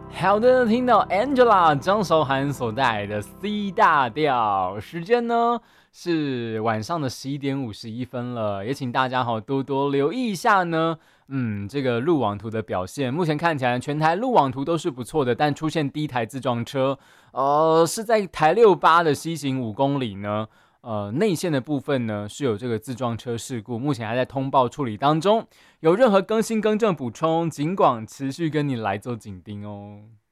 好的，听到 Angela 张韶涵所带来的 C 大调，时间呢是晚上的11:51了，也请大家多多留意一下呢。这个路网图的表现，目前看起来全台路网图都是不错的，但出现第一台自撞车，是在台68的西行5公里呢。内线的部分呢是有这个自撞车事故，目前还在通报处理当中。有任何更新、更正、补充，尽管持续跟你来做紧盯哦。